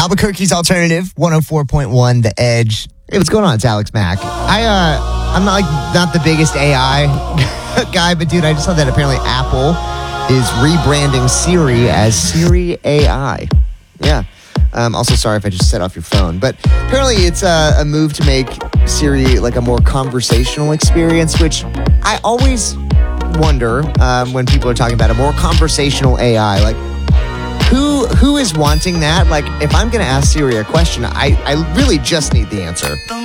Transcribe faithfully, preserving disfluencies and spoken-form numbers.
Albuquerque's Alternative, one oh four point one, The Edge. Hey, what's going on? It's Alex Mack. I, uh, I'm not like not the biggest A I guy, but dude, I just saw that apparently Apple is rebranding Siri as Siri A I. Yeah. Um, also, sorry if I just set off your phone, but apparently it's a, a move to make Siri like a more conversational experience, which I always wonder um, when people are talking about a more conversational A I. Like, who who is wanting that? Like, if I'm going to ask Siri a question, I, I really just need the answer.